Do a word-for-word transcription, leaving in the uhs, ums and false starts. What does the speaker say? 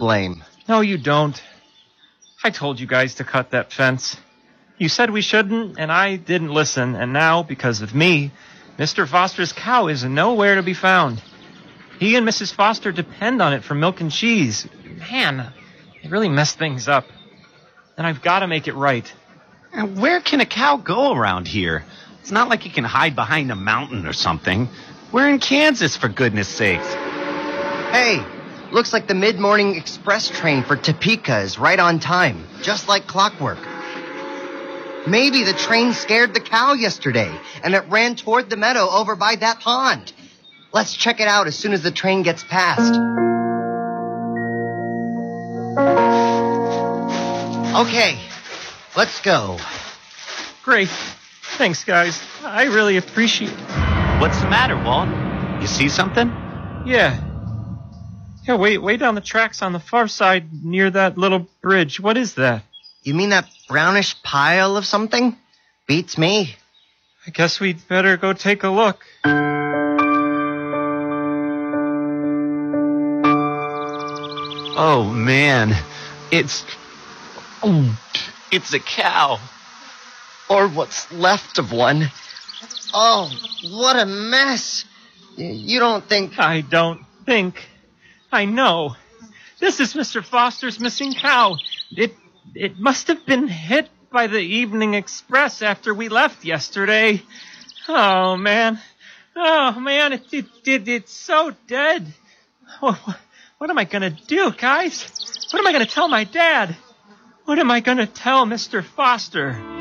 blame. No, you don't. I told you guys to cut that fence. You said we shouldn't, and I didn't listen, and now, because of me, Mister Foster's cow is nowhere to be found. He and Missus Foster depend on it for milk and cheese. Man, it really messed things up. And I've got to make it right. And where can a cow go around here? It's not like you can hide behind a mountain or something. We're in Kansas, for goodness sakes. Hey, looks like the mid-morning express train for Topeka is right on time, just like clockwork. Maybe the train scared the cow yesterday, and it ran toward the meadow over by that pond. Let's check it out as soon as the train gets past. Okay, let's go. Great. Thanks, guys. I really appreciate it. What's the matter, Walt? You see something? Yeah. Yeah, way, way down the tracks on the far side near that little bridge. What is that? You mean that brownish pile of something? Beats me. I guess we'd better go take a look. Oh, man. It's... Oh, it's a cow. Or what's left of one. Oh, what a mess. You don't think... I don't think. I know. This is Mister Foster's missing cow. It it must have been hit by the Evening Express after we left yesterday. Oh, man. Oh, man, it, it, it, it's so dead. What, what am I going to do, guys? What am I going to tell my dad? What am I going to tell Mister Foster?